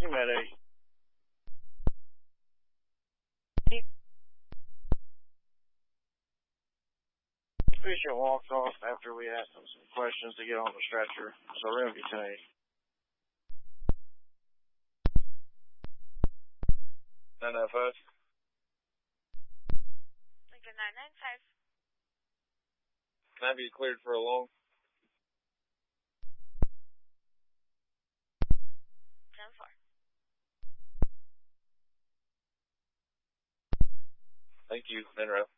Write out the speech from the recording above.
Mayday. Patient walks off after we ask him some questions to get on the stretcher. Serenity tank. $995. Lincoln 995. Can I be cleared for a long? 10-4. Thank you, Monroe.